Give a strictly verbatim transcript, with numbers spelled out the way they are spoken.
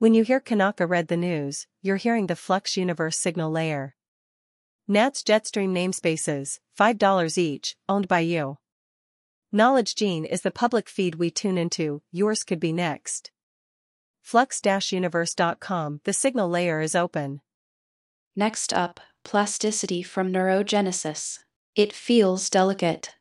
When you hear Kanaka read the news, you're hearing the Flux Universe signal layer. N A T's Jetstream namespaces, five dollars each, owned by you. Knowledge Gene is the public feed we tune into, yours could be next. flux universe dot com, the signal layer is open. Next up, plasticity from neurogenesis. It feels delicate.